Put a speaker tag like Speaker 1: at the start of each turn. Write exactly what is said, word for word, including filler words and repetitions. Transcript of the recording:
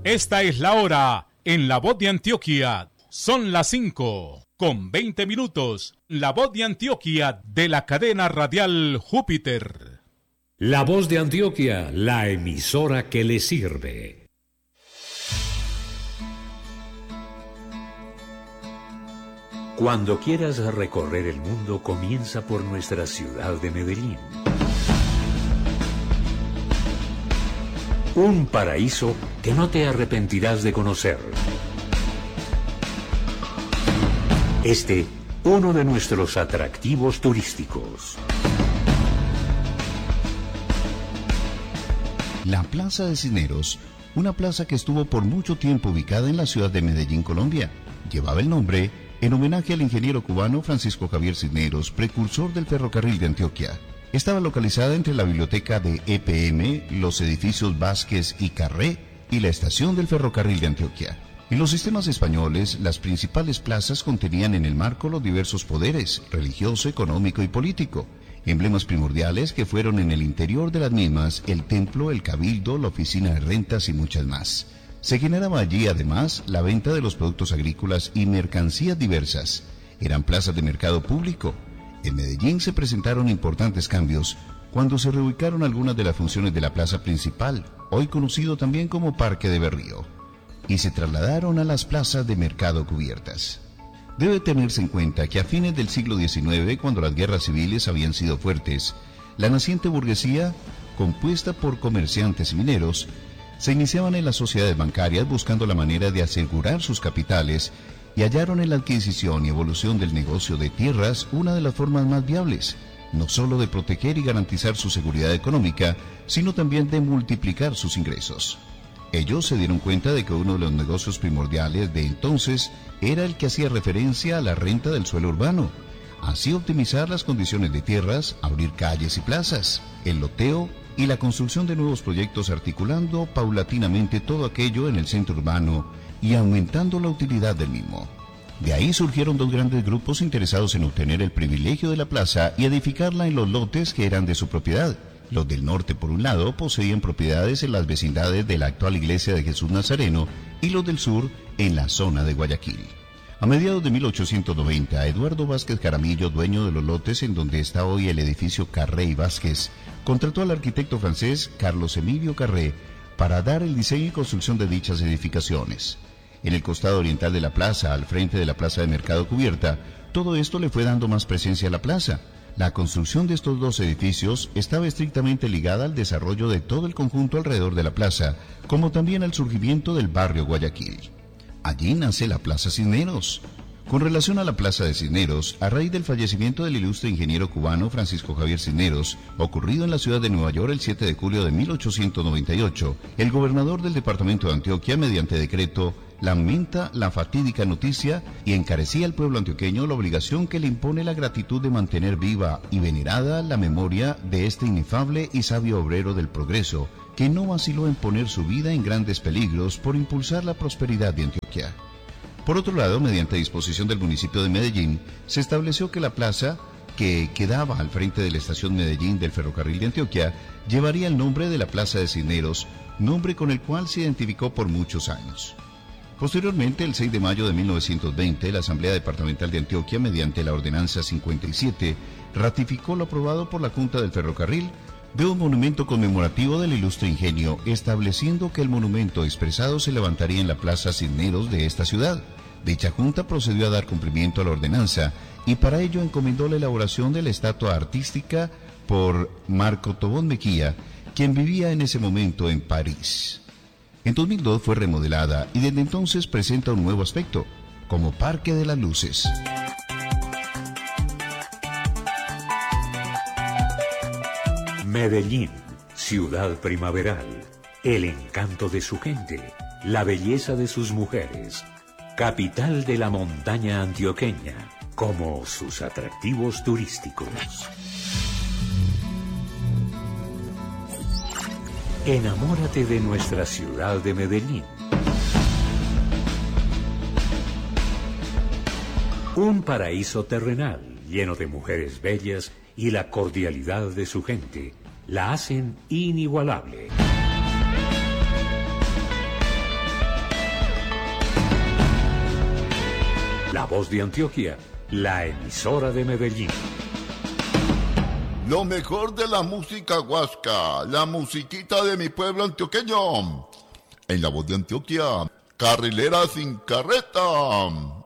Speaker 1: Esta es la hora en La Voz de Antioquia. Son las cinco con veinte minutos. La Voz de Antioquia de la cadena radial Júpiter.
Speaker 2: La Voz de Antioquia, la emisora que le sirve. Cuando quieras recorrer el mundo, comienza por nuestra ciudad de Medellín. Un paraíso que no te arrepentirás de conocer. Este, uno de nuestros atractivos turísticos.
Speaker 3: La Plaza de Cisneros, una plaza que estuvo por mucho tiempo ubicada en la ciudad de Medellín, Colombia, llevaba el nombre en homenaje al ingeniero cubano Francisco Javier Cisneros, precursor del ferrocarril de Antioquia. Estaba localizada entre la biblioteca de E P M, los edificios Vázquez y Carré y la estación del ferrocarril de Antioquia. En los sistemas españoles, las principales plazas contenían en el marco los diversos poderes, religioso, económico y político. Emblemas primordiales que fueron en el interior de las mismas el templo, el cabildo, la oficina de rentas y muchas más. Se generaba allí además la venta de los productos agrícolas y mercancías diversas. Eran plazas de mercado público. En Medellín se presentaron importantes cambios cuando se reubicaron algunas de las funciones de la plaza principal, hoy conocido también como Parque de Berrío, y se trasladaron a las plazas de mercado cubiertas. Debe tenerse en cuenta que a fines del siglo diecinueve, cuando las guerras civiles habían sido fuertes, la naciente burguesía, compuesta por comerciantes y mineros, se iniciaban en las sociedades bancarias buscando la manera de asegurar sus capitales y hallaron en la adquisición y evolución del negocio de tierras una de las formas más viables, no solo de proteger y garantizar su seguridad económica, sino también de multiplicar sus ingresos. Ellos se dieron cuenta de que uno de los negocios primordiales de entonces era el que hacía referencia a la renta del suelo urbano, así optimizar las condiciones de tierras, abrir calles y plazas, el loteo y la construcción de nuevos proyectos, articulando paulatinamente todo aquello en el centro urbano y aumentando la utilidad del mismo. De ahí surgieron dos grandes grupos interesados en obtener el privilegio de la plaza y edificarla en los lotes que eran de su propiedad. Los del norte, por un lado, poseían propiedades en las vecindades de la actual iglesia de Jesús Nazareno y los del sur en la zona de Guayaquil. A mediados de mil ochocientos noventa, Eduardo Vázquez Jaramillo, dueño de los lotes en donde está hoy el edificio Carré y Vázquez, contrató al arquitecto francés Carlos Emilio Carré para dar el diseño y construcción de dichas edificaciones. En el costado oriental de la plaza, al frente de la plaza de mercado cubierta, todo esto le fue dando más presencia a la plaza. La construcción de estos dos edificios estaba estrictamente ligada al desarrollo de todo el conjunto alrededor de la plaza, como también al surgimiento del barrio Guayaquil. Allí nace la Plaza Cisneros. Con relación a la Plaza de Cisneros, a raíz del fallecimiento del ilustre ingeniero cubano Francisco Javier Cisneros, ocurrido en la ciudad de Nueva York el siete de julio de mil ochocientos noventa y ocho, el gobernador del departamento de Antioquia, mediante decreto, lamenta la fatídica noticia y encarecía al pueblo antioqueño la obligación que le impone la gratitud de mantener viva y venerada la memoria de este inefable y sabio obrero del progreso, que no vaciló en poner su vida en grandes peligros por impulsar la prosperidad de Antioquia. Por otro lado, mediante disposición del municipio de Medellín, se estableció que la plaza, que quedaba al frente de la estación Medellín del ferrocarril de Antioquia, llevaría el nombre de la Plaza de Cisneros, nombre con el cual se identificó por muchos años. Posteriormente, el seis de mayo de mil novecientos veinte, la Asamblea Departamental de Antioquia, mediante la Ordenanza cincuenta y siete, ratificó lo aprobado por la Junta del Ferrocarril de un monumento conmemorativo del ilustre ingenio, estableciendo que el monumento expresado se levantaría en la Plaza Cisneros de esta ciudad. Dicha junta procedió a dar cumplimiento a la ordenanza y para ello encomendó la elaboración de la estatua artística por Marco Tobón Mejía, quien vivía en ese momento en París. En dos mil dos fue remodelada y desde entonces presenta un nuevo aspecto, como Parque de las Luces.
Speaker 2: Medellín, ciudad primaveral, el encanto de su gente, la belleza de sus mujeres, capital de la montaña antioqueña, como sus atractivos turísticos. Enamórate de nuestra ciudad de Medellín. Un paraíso terrenal lleno de mujeres bellas y la cordialidad de su gente la hacen inigualable. La Voz de Antioquia, la emisora de Medellín.
Speaker 4: Lo mejor de la música huasca, la musiquita de mi pueblo antioqueño. En La Voz de Antioquia, carrilera sin carreta.